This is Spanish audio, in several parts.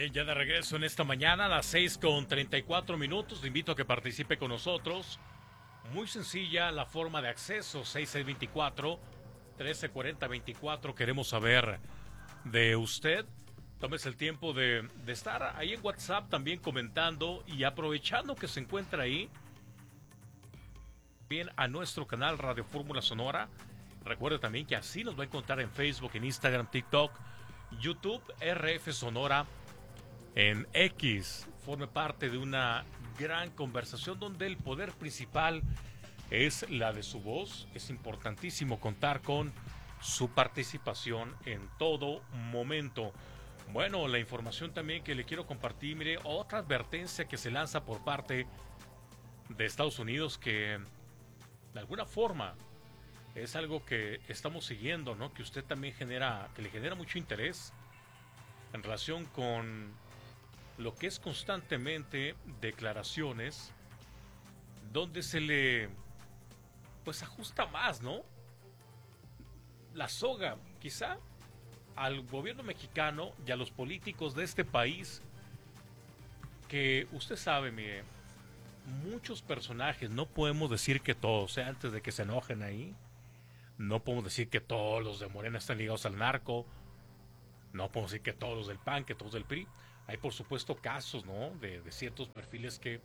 Bien, ya de regreso en esta mañana a las 6:34. Le invito a que participe con nosotros. Muy sencilla la forma de acceso, 6624 134024. Queremos saber de usted. Tómese el tiempo de estar ahí en WhatsApp también comentando y aprovechando que se encuentra ahí. Bien, a nuestro canal Radio Fórmula Sonora. Recuerde también que así nos va a encontrar en Facebook, en Instagram, TikTok, YouTube, RF Sonora, en X. Forme parte de una gran conversación donde el poder principal es la de su voz. Es importantísimo contar con su participación en todo momento. Bueno, la información también que le quiero compartir, mire, otra advertencia que se lanza por parte de Estados Unidos que de alguna forma es algo que estamos siguiendo, ¿no? Que usted también que le genera mucho interés en relación con lo que es constantemente declaraciones donde se le pues ajusta más, ¿no? La soga, quizá al gobierno mexicano y a los políticos de este país, que usted sabe, mire, muchos personajes, no podemos decir que todos, antes de que se enojen ahí, no podemos decir que todos los de Morena están ligados al narco, no podemos decir que todos los del PAN, que todos del PRI. Hay por supuesto casos, ¿no? De ciertos perfiles que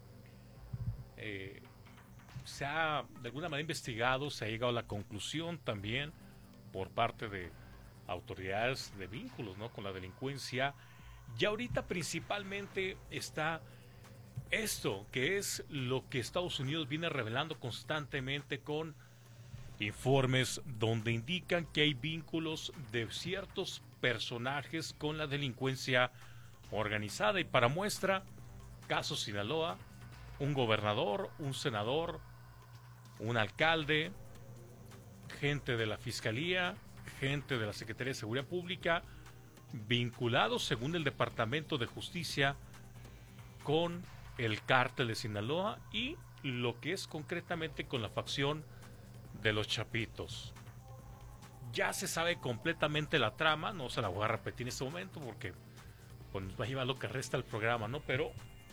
se ha de alguna manera investigado, se ha llegado a la conclusión también por parte de autoridades de vínculos, ¿no? Con la delincuencia. Y ahorita principalmente está esto, que es lo que Estados Unidos viene revelando constantemente con informes donde indican que hay vínculos de ciertos personajes con la delincuencia organizada. Y para muestra, caso Sinaloa, un gobernador, un senador, un alcalde, gente de la Fiscalía, gente de la Secretaría de Seguridad Pública, vinculados según el Departamento de Justicia con el cártel de Sinaloa y lo que es concretamente con la facción de los Chapitos. Ya se sabe completamente la trama, no se la voy a repetir en este momento porque pues, nos va a llevar lo que resta del programa, ¿no? Pero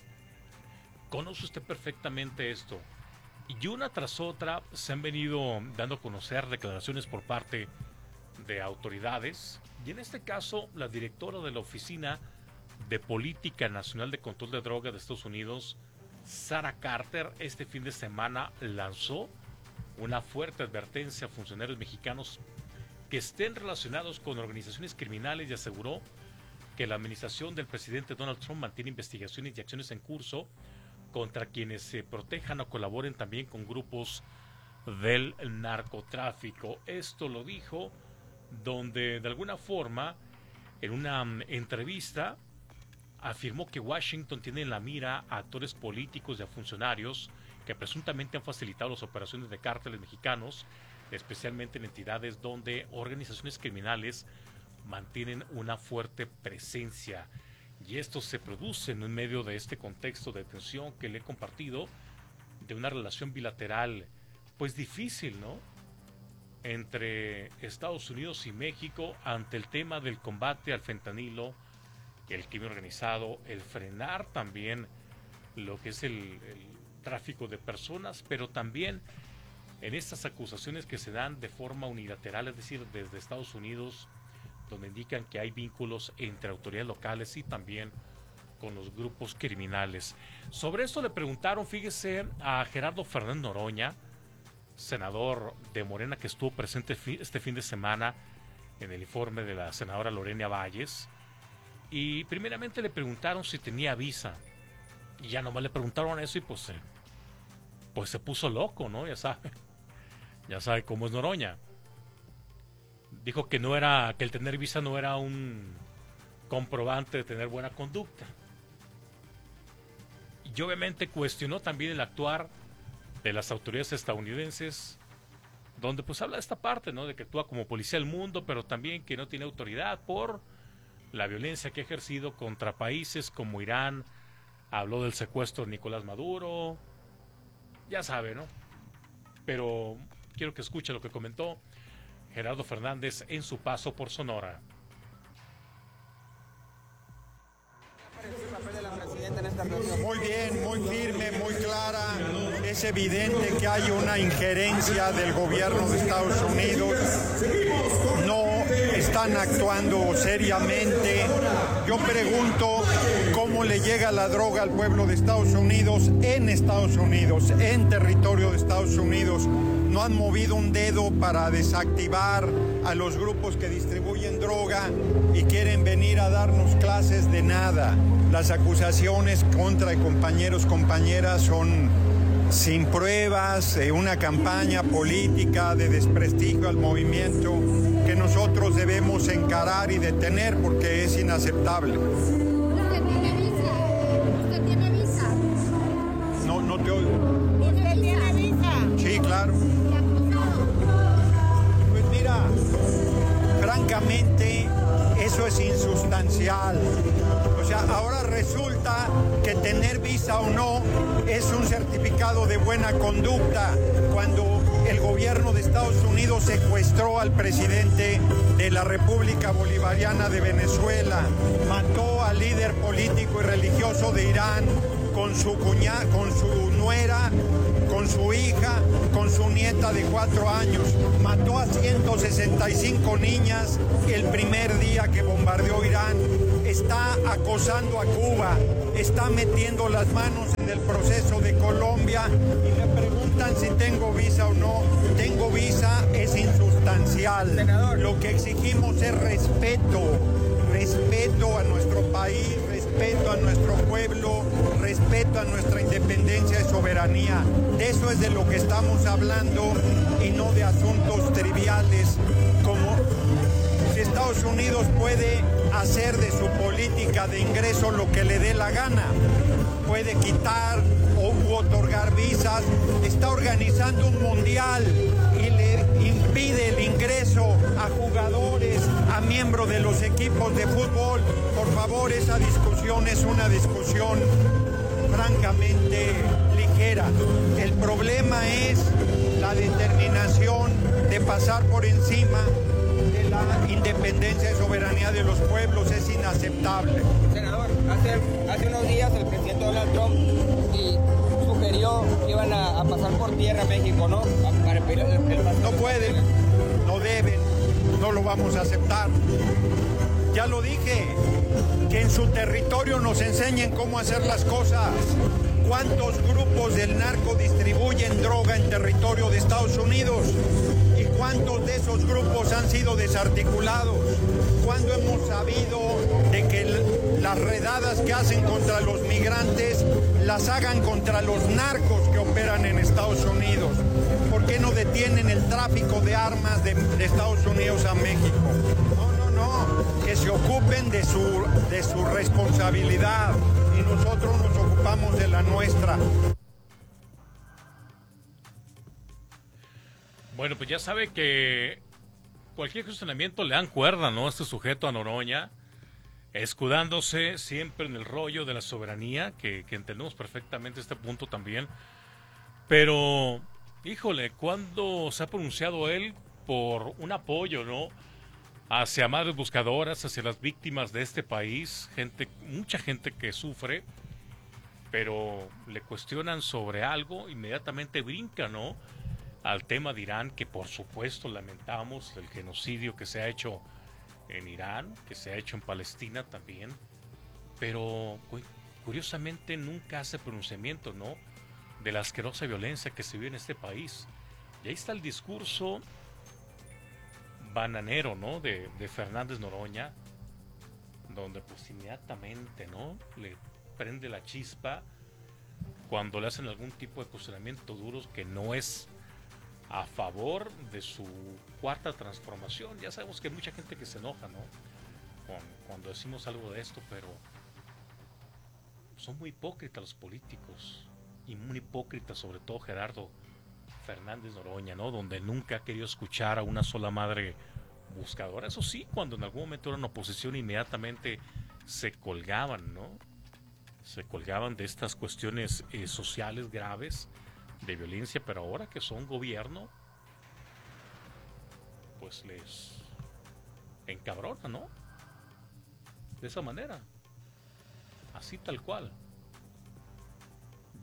conoce usted perfectamente esto. Y una tras otra se han venido dando a conocer declaraciones por parte de autoridades. Y en este caso, la directora de la Oficina de Política Nacional de Control de Drogas de Estados Unidos, Sarah Carter, este fin de semana lanzó una fuerte advertencia a funcionarios mexicanos que estén relacionados con organizaciones criminales y aseguró que la administración del presidente Donald Trump mantiene investigaciones y acciones en curso contra quienes se protejan o colaboren también con grupos del narcotráfico. Esto lo dijo donde de alguna forma en una entrevista afirmó que Washington tiene en la mira a actores políticos y a funcionarios que presuntamente han facilitado las operaciones de cárteles mexicanos, especialmente en entidades donde organizaciones criminales mantienen una fuerte presencia. Y esto se produce en medio de este contexto de tensión que le he compartido, de una relación bilateral pues difícil, ¿no? Entre Estados Unidos y México ante el tema del combate al fentanilo, el crimen organizado, el frenar también lo que es el tráfico de personas, pero también en estas acusaciones que se dan de forma unilateral, es decir, desde Estados Unidos, donde indican que hay vínculos entre autoridades locales y también con los grupos criminales. Sobre esto le preguntaron, fíjese, a Gerardo Fernández Noroña, senador de Morena que estuvo presente este fin de semana en el informe de la senadora Lorena Valles, y primeramente le preguntaron si tenía visa, y ya nomás le preguntaron eso y pues se puso loco, ¿no? Ya sabe cómo es Noroña. Dijo que el tener visa no era un comprobante de tener buena conducta. Y obviamente cuestionó también el actuar de las autoridades estadounidenses, donde pues habla de esta parte, ¿no? De que actúa como policía del mundo, pero también que no tiene autoridad por la violencia que ha ejercido contra países como Irán. Habló del secuestro de Nicolás Maduro. Ya sabe, ¿no? Pero quiero que escuche lo que comentó Gerardo Fernández en su paso por Sonora. Muy bien, muy firme, muy clara. Es evidente que hay una injerencia del gobierno de Estados Unidos. No están actuando seriamente. Yo pregunto cómo le llega la droga al pueblo de Estados Unidos, en territorio de Estados Unidos. No han movido un dedo para desactivar a los grupos que distribuyen droga y quieren venir a darnos clases de nada. Las acusaciones contra compañeros, compañeras son sin pruebas, una campaña política de desprestigio al movimiento que nosotros debemos encarar y detener porque es inaceptable. ¿Usted tiene visa? ¿Usted tiene visa? No te oigo. ¿Usted tiene visa? Sí, claro. Pues mira, francamente, eso es insustancial. O sea, ahora resulta que tener visa o no es un certificado de buena conducta, cuando el gobierno de Estados Unidos secuestró al presidente de la República Bolivariana de Venezuela, mató al líder político y religioso de Irán con su nuera, con su hija, con su nieta de 4 años. Mató a 165 niñas el primer día que bombardeó Irán. Está acosando a Cuba, está metiendo las manos en el proceso de Colombia y me preguntan si tengo visa o no. Tengo visa, es insustancial. Senador. Lo que exigimos es respeto a nuestro país, respeto a nuestro pueblo, respeto a nuestra independencia y soberanía. De eso es de lo que estamos hablando y no de asuntos triviales como si Estados Unidos puede hacer de su política de ingreso lo que le dé la gana. Puede quitar u otorgar visas, está organizando un mundial y le impide el ingreso a jugadores, a miembros de los equipos de fútbol. Por favor, esa discusión es una discusión francamente ligera. El problema es la determinación de pasar por encima de la independencia y soberanía de los pueblos. Es inaceptable. Senador, hace unos días el presidente Donald Trump sugirió que iban a pasar por tierra a México, ¿no? Para pedir el paso. No pueden, no deben, no lo vamos a aceptar. Ya lo dije, que en su territorio nos enseñen cómo hacer las cosas. ¿Cuántos grupos del narco distribuyen droga en territorio de Estados Unidos? ¿Y cuántos de esos grupos han sido desarticulados? ¿Cuándo hemos sabido de que las redadas que hacen contra los migrantes las hagan contra los narcos que operan en Estados Unidos? ¿Por qué no detienen el tráfico de armas de Estados Unidos a México? No, que se ocupen de su responsabilidad y nosotros nos ocupamos de la nuestra. Bueno, pues ya sabe que cualquier cuestionamiento le dan cuerda, ¿no? A este sujeto, a Noroña, escudándose siempre en el rollo de la soberanía, que entendemos perfectamente este punto también. Pero, híjole, ¿cuándo se ha pronunciado él por un apoyo, ¿no? Hacia madres buscadoras, hacia las víctimas de este país, mucha gente que sufre, pero le cuestionan sobre algo, inmediatamente brinca, ¿no? Al tema de Irán, que por supuesto lamentamos el genocidio que se ha hecho en Irán, que se ha hecho en Palestina también, pero curiosamente nunca hace pronunciamiento, ¿no? De la asquerosa violencia que se vive en este país. Y ahí está el discurso bananero, ¿no? De Fernández Noroña, donde pues inmediatamente, ¿no? Le prende la chispa cuando le hacen algún tipo de cuestionamiento duro que no es a favor de su cuarta transformación. Ya sabemos que hay mucha gente que se enoja, ¿no? Cuando decimos algo de esto, pero son muy hipócritas los políticos, y muy hipócritas sobre todo Gerardo Fernández Noroña, ¿no? Donde nunca ha querido escuchar a una sola madre buscadora. Eso sí, cuando en algún momento eran oposición, inmediatamente se colgaban, ¿no? Se colgaban de estas cuestiones sociales graves de violencia, pero ahora que son gobierno, pues les encabrona, ¿no? De esa manera, así tal cual.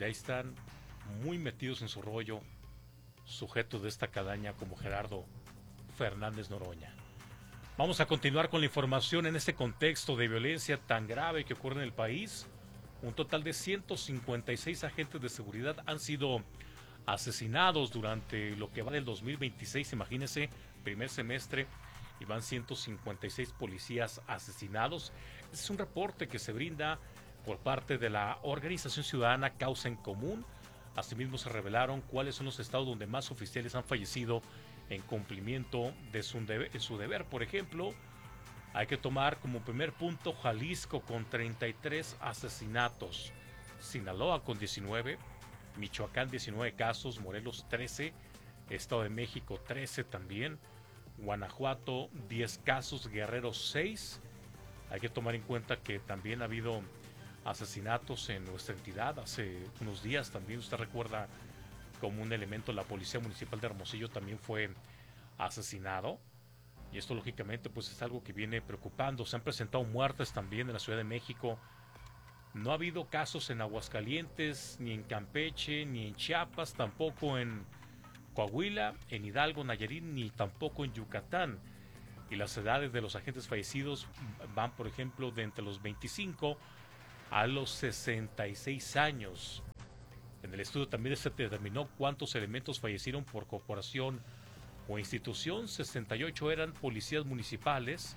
de ahí están muy metidos en su rollo sujetos de esta calaña como Gerardo Fernández Noroña. Vamos a continuar con la información en este contexto de violencia tan grave que ocurre en el país. Un total de 156 agentes de seguridad han sido asesinados durante lo que va del 2026, imagínense, primer semestre, y van 156 policías asesinados. Este es un reporte que se brinda por parte de la organización ciudadana Causa en Común. Asimismo se revelaron cuáles son los estados donde más oficiales han fallecido en cumplimiento de su deber. Por ejemplo, hay que tomar como primer punto Jalisco con 33 asesinatos, Sinaloa con 19, Michoacán 19 casos, Morelos 13, Estado de México 13 también, Guanajuato 10 casos, Guerrero 6. Hay que tomar en cuenta que también ha habido asesinatos en nuestra entidad. Hace unos días también, usted recuerda, como un elemento de la Policía Municipal de Hermosillo también fue asesinado. Y esto lógicamente pues es algo que viene preocupando. Se han presentado muertes también en la Ciudad de México. No ha habido casos en Aguascalientes, ni en Campeche, ni en Chiapas, tampoco en Coahuila, en Hidalgo, Nayarit, ni tampoco en Yucatán. Y las edades de los agentes fallecidos van, por ejemplo, de entre los 25 a los 66 años. En el estudio también se determinó cuántos elementos fallecieron por corporación o institución. 68 eran policías municipales,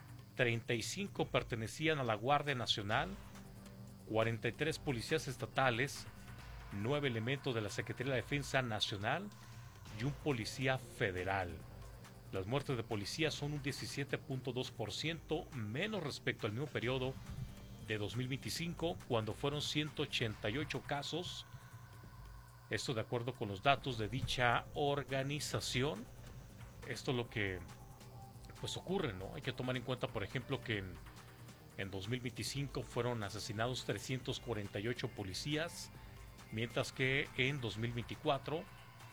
35 pertenecían a la Guardia Nacional, 43 policías estatales, 9 elementos de la Secretaría de la Defensa Nacional y un policía federal. Las muertes de policía son un 17.2% menos respecto al mismo periodo de 2025, cuando fueron 188 casos. Esto de acuerdo con los datos de dicha organización. Esto es lo que pues ocurre, ¿no? Hay que tomar en cuenta, por ejemplo, que en 2025 fueron asesinados 348 policías, mientras que en 2024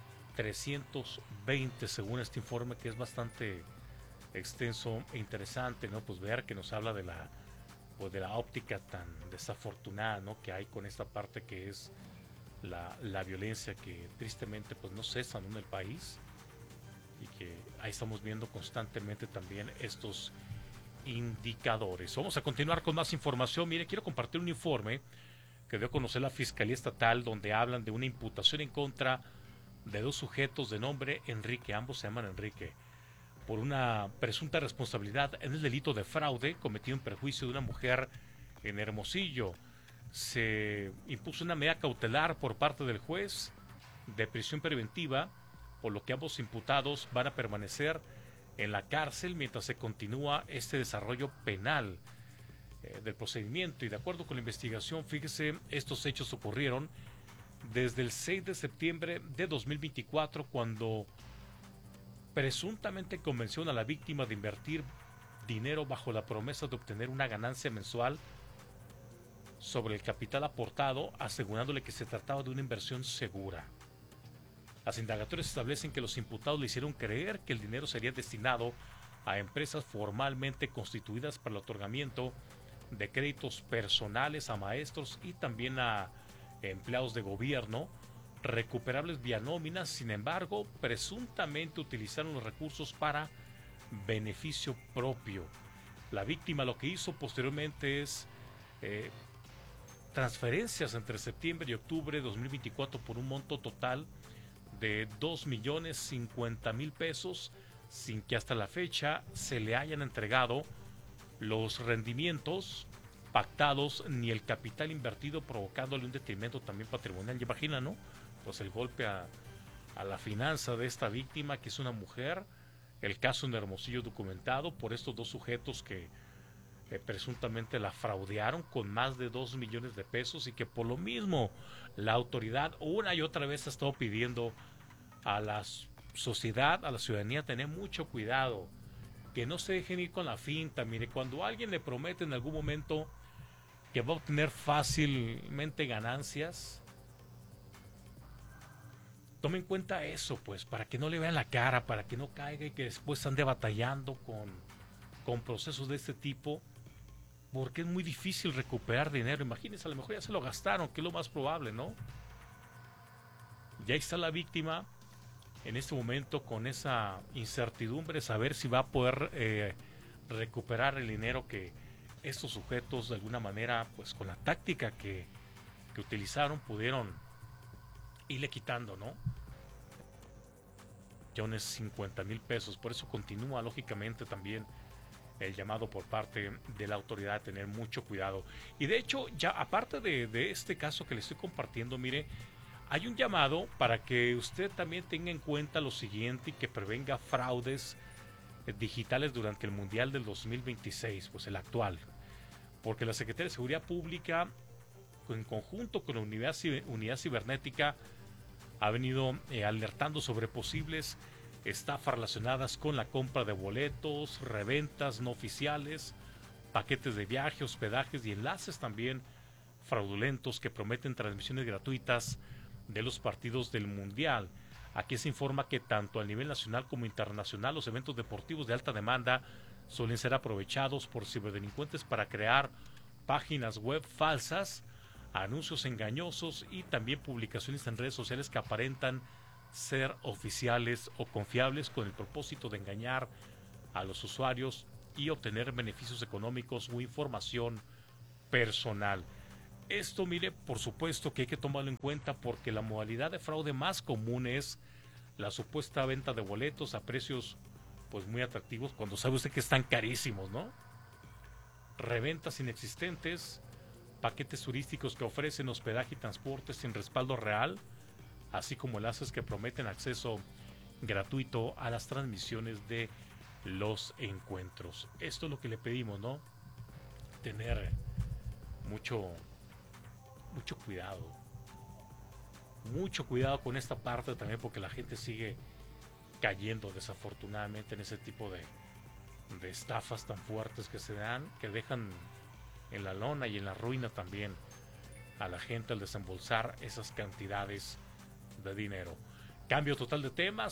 320, según este informe, que es bastante extenso e interesante, ¿no? Pues ver que nos habla de la óptica tan desafortunada, ¿no?, que hay con esta parte que es la violencia, que tristemente pues no cesa en el país, y que ahí estamos viendo constantemente también estos indicadores. Vamos a continuar con más información. Mire, quiero compartir un informe que dio a conocer la Fiscalía Estatal, donde hablan de una imputación en contra de 2 sujetos de nombre Enrique, ambos se llaman Enrique, por una presunta responsabilidad en el delito de fraude cometido en perjuicio de una mujer en Hermosillo. Se impuso una medida cautelar por parte del juez de prisión preventiva, por lo que ambos imputados van a permanecer en la cárcel mientras se continúa este desarrollo penal del procedimiento. Y de acuerdo con la investigación, fíjese, estos hechos ocurrieron desde el 6 de septiembre de 2024, cuando presuntamente convenció a la víctima de invertir dinero bajo la promesa de obtener una ganancia mensual sobre el capital aportado, asegurándole que se trataba de una inversión segura. Las indagatorias establecen que los imputados le hicieron creer que el dinero sería destinado a empresas formalmente constituidas para el otorgamiento de créditos personales a maestros y también a empleados de gobierno, recuperables vía nóminas. Sin embargo, presuntamente utilizaron los recursos para beneficio propio. La víctima lo que hizo posteriormente es transferencias entre septiembre y octubre de 2024 por un monto total de 2.050.000 pesos, sin que hasta la fecha se le hayan entregado los rendimientos pactados ni el capital invertido, provocándole un detrimento también patrimonial. Y imagina, ¿no?, pues el golpe a la finanza de esta víctima, que es una mujer. El caso en Hermosillo documentado por estos 2 sujetos que presuntamente la fraudearon con más de 2 millones de pesos, y que por lo mismo la autoridad una y otra vez ha estado pidiendo a la sociedad, a la ciudadanía, tener mucho cuidado, que no se dejen ir con la finta. Mire, cuando alguien le promete en algún momento que va a obtener fácilmente ganancias, tome en cuenta eso, pues, para que no le vean la cara, para que no caiga y que después ande batallando con procesos de este tipo. porque es muy difícil recuperar dinero. Imagínense, a lo mejor ya se lo gastaron, que es lo más probable, ¿no? Ya está la víctima en este momento con esa incertidumbre, saber si va a poder recuperar el dinero que estos sujetos de alguna manera, pues con la táctica que utilizaron, pudieron irle quitando, ¿no? 50,000 pesos. Por eso continúa lógicamente también el llamado por parte de la autoridad a tener mucho cuidado. Y de hecho, ya aparte de este caso que le estoy compartiendo, mire, hay un llamado para que usted también tenga en cuenta lo siguiente y que prevenga fraudes digitales durante el Mundial del 2026, pues el actual. Porque la Secretaría de Seguridad Pública, en conjunto con la Unidad Cibernética, ha venido alertando sobre posibles estafas relacionadas con la compra de boletos, reventas no oficiales, paquetes de viaje, hospedajes y enlaces también fraudulentos que prometen transmisiones gratuitas de los partidos del Mundial. Aquí se informa que tanto a nivel nacional como internacional los eventos deportivos de alta demanda suelen ser aprovechados por ciberdelincuentes para crear páginas web falsas, anuncios engañosos y también publicaciones en redes sociales que aparentan ser oficiales o confiables con el propósito de engañar a los usuarios y obtener beneficios económicos o información personal. Esto, mire, por supuesto que hay que tomarlo en cuenta porque la modalidad de fraude más común es la supuesta venta de boletos a precios pues muy atractivos cuando sabe usted que están carísimos, ¿no? Reventas inexistentes, paquetes turísticos que ofrecen hospedaje y transporte sin respaldo real, así como enlaces que prometen acceso gratuito a las transmisiones de los encuentros. Esto es lo que le pedimos, ¿no? Tener mucho cuidado con esta parte también, porque la gente sigue cayendo desafortunadamente en ese tipo de estafas tan fuertes que se dan, que dejan en la lona y en la ruina también a la gente al desembolsar esas cantidades de dinero. Cambio total de tema,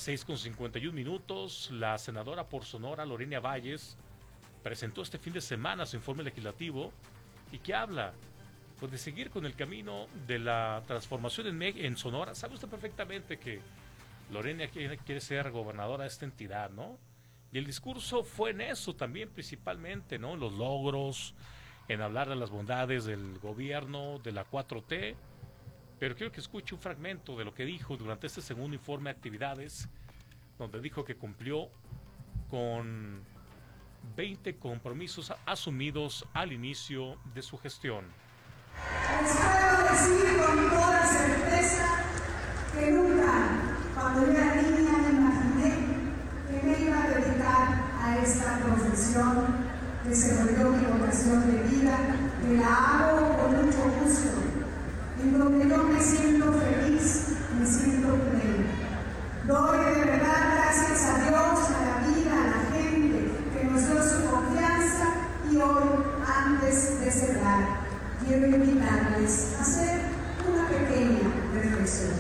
6:51. La senadora por Sonora, Lorena Valles, presentó este fin de semana su informe legislativo y que habla pues de seguir con el camino de la transformación en Sonora. Sabe usted perfectamente que Lorena quiere ser gobernadora de esta entidad, ¿no? Y el discurso fue en eso también principalmente, ¿no? Los logros, en hablar de las bondades del gobierno, de la 4T. Pero quiero que escuche un fragmento de lo que dijo durante este segundo informe de actividades, donde dijo que cumplió con 20 compromisos asumidos al inicio de su gestión. Les puedo decir con toda certeza que nunca, cuando yo era niña, me imaginé que me iba a dedicar a esta profesión, que se volvió mi vocación de vida, que la hago con mucho gusto, en donde yo me siento feliz, me siento plena. Doy de verdad gracias a Dios, a la vida, a la gente que nos dio su confianza, y hoy, antes de cerrar, quiero invitarles a hacer una pequeña reflexión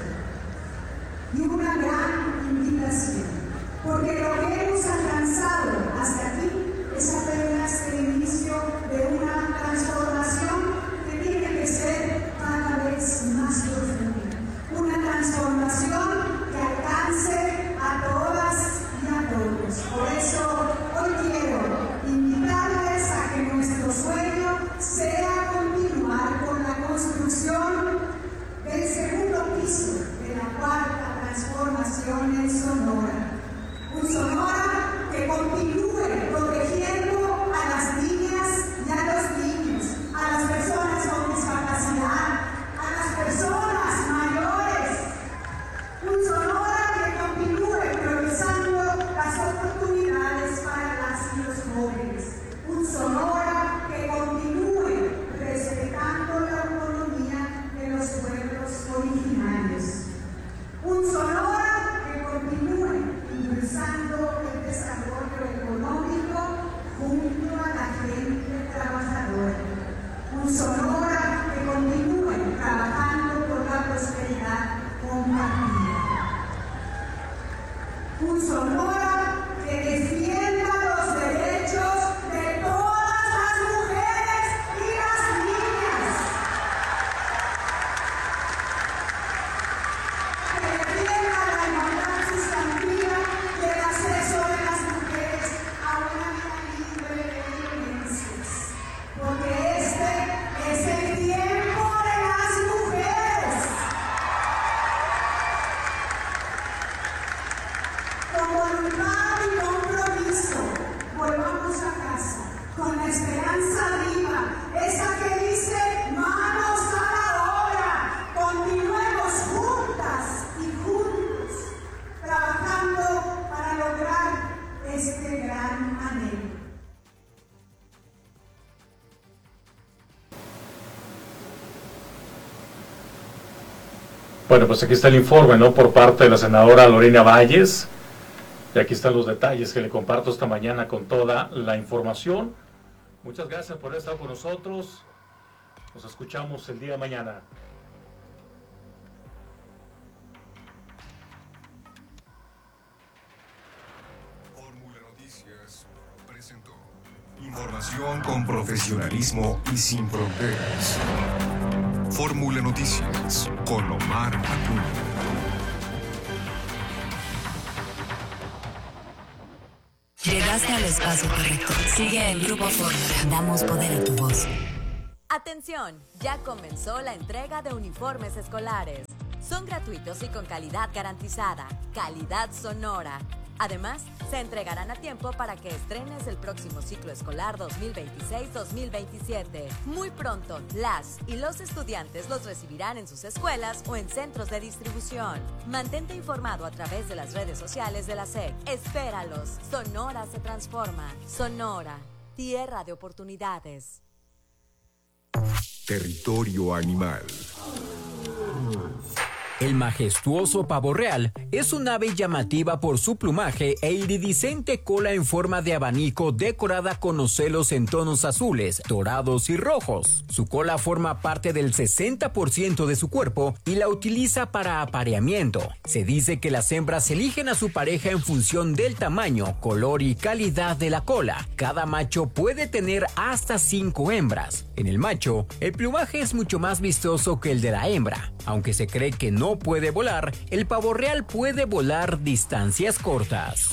y una gran invitación, porque lo que hemos alcanzado hasta aquí es apenas el inicio de una transformación que tiene que ser cada vez más profunda, una transformación que alcance a todas y a todos. Por eso hoy quiero invitarles a que nuestro sueño sea continuar con la construcción del segundo piso de la cuarta transformación en Sonora. Un Sonora que continúe protegiendo a las niñas y a los niños, a las personas con discapacidad, a las personas mayores. Un Sonora que continúe priorizando las oportunidades para las y los jóvenes. Un Sonora que continúe respetando la autonomía de los pueblos originarios. Un Sonora que continúe impulsando el desarrollo económico junto a la gente trabajadora. Un Sonora que continúe trabajando por la prosperidad compartida. Un Sonora que defienda los derechos de todas las mujeres Bueno, pues aquí está el informe, ¿no? Por parte de la senadora Lorena Valles. Y aquí están los detalles que le comparto esta mañana con toda la información. Muchas gracias por estar con nosotros. Nos escuchamos el día de mañana. Fórmula Noticias presentó información con profesionalismo y sin fronteras. Fórmula Noticias con Omar Acuña. Llegaste al espacio correcto. Sigue el Grupo Fórmula. Damos poder a tu voz. Atención, ya comenzó la entrega de uniformes escolares. Son gratuitos y con calidad garantizada. Calidad Sonora. Además, se entregarán a tiempo para que estrenes el próximo ciclo escolar 2026-2027. Muy pronto, las y los estudiantes los recibirán en sus escuelas o en centros de distribución. Mantente informado a través de las redes sociales de la SEC. Espéralos. Sonora se transforma. Sonora, tierra de oportunidades. Territorio animal. El majestuoso pavo real es un ave llamativa por su plumaje e iridiscente cola en forma de abanico decorada con ocelos en tonos azules, dorados y rojos. Su cola forma parte del 60% de su cuerpo y la utiliza para apareamiento. Se dice que las hembras eligen a su pareja en función del tamaño, color y calidad de la cola. Cada macho puede tener hasta 5 hembras. En el macho, el plumaje es mucho más vistoso que el de la hembra. Aunque se cree que no puede volar, el pavo real puede volar distancias cortas.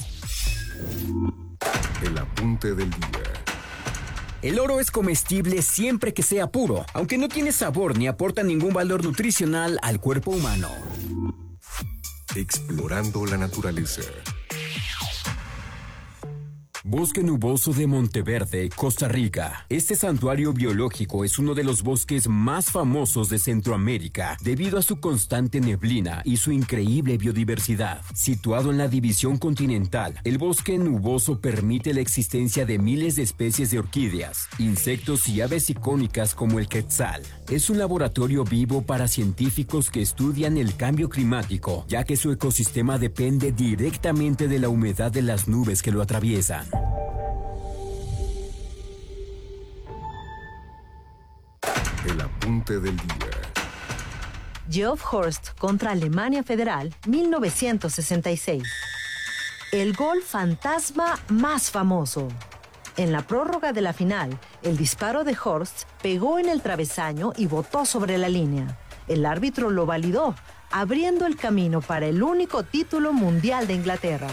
El apunte del día. El oro es comestible siempre que sea puro, aunque no tiene sabor ni aporta ningún valor nutricional al cuerpo humano. Explorando la naturaleza. Bosque nuboso de Monteverde, Costa Rica. Este santuario biológico es uno de los bosques más famosos de Centroamérica debido a su constante neblina y su increíble biodiversidad. Situado en la división continental, el bosque nuboso permite la existencia de miles de especies de orquídeas, insectos y aves icónicas como el quetzal. Es un laboratorio vivo para científicos que estudian el cambio climático, ya que su ecosistema depende directamente de la humedad de las nubes que lo atraviesan. El apunte del día. Geoff Horst contra Alemania Federal, 1966. El gol fantasma más famoso. En la prórroga de la final, el disparo de Horst pegó en el travesaño y botó sobre la línea. El árbitro lo validó, abriendo el camino para el único título mundial de Inglaterra.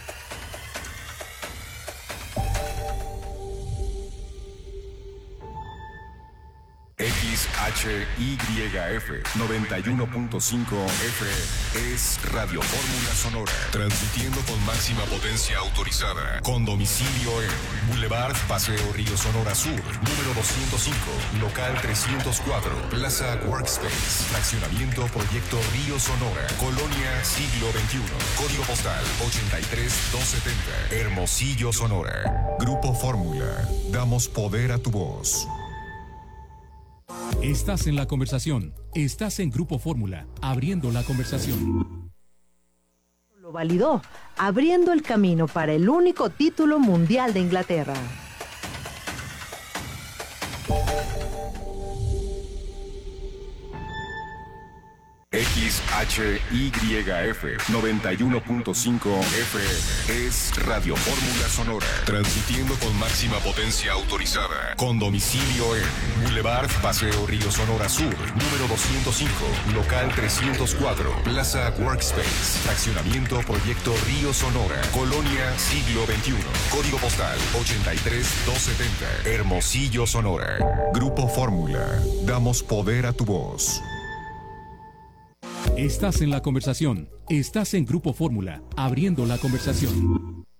XHYF 91.5 F es Radio Fórmula Sonora, transmitiendo con máxima potencia autorizada, con domicilio en Boulevard Paseo Río Sonora Sur, número 205, local 304, Plaza Workspace, fraccionamiento Proyecto Río Sonora, Colonia Siglo XXI, código postal 83270, Hermosillo, Sonora. Grupo Fórmula, damos poder a tu voz. Estás en la conversación. Estás en Grupo Fórmula, abriendo la conversación. Lo validó, abriendo el camino para el único título mundial de Inglaterra. XHYF 91.5 F es Radio Fórmula Sonora, transmitiendo con máxima potencia autorizada, con domicilio en Boulevard Paseo Río Sonora Sur, número 205, local 304, Plaza Workspace, fraccionamiento Proyecto Río Sonora, Colonia Siglo XXI, código postal 83270, Hermosillo, Sonora. Grupo Fórmula, damos poder a tu voz. Estás en la conversación. Estás en Grupo Fórmula, abriendo la conversación.